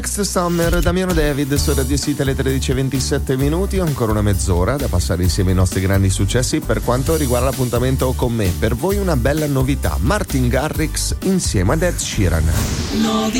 Next Summer, Damiano David su Radio City alle 13:27. Ancora una mezz'ora da passare insieme ai nostri grandi successi. Per quanto riguarda l'appuntamento con me, per voi una bella novità: Martin Garrix insieme ad Ed Sheeran.